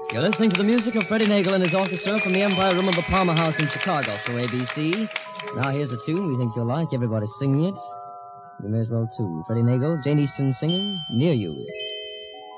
You're listening to the music of Freddie Nagel and his orchestra from the Empire Room of the Palmer House in Chicago for ABC. Now here's a tune we think you'll like. Everybody's singing it. You may as well, too. Freddie Nagel, Jane Easton singing, Near You.